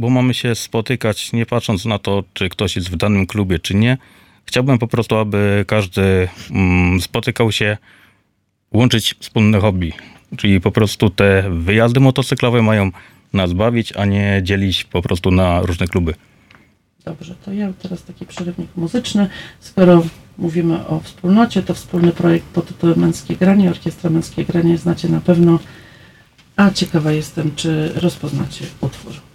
bo mamy się spotykać nie patrząc na to, czy ktoś jest w danym klubie, czy nie. Chciałbym po prostu, aby każdy spotykał się, łączyć wspólne hobby. Czyli po prostu te wyjazdy motocyklowe mają nas bawić, a nie dzielić po prostu na różne kluby. Dobrze, to ja teraz taki przerywnik muzyczny. Skoro mówimy o wspólnocie, to wspólny projekt pod tytułem Męskie Granie, Orkiestra Męskie Granie znacie na pewno, a ciekawa jestem, czy rozpoznacie utwór.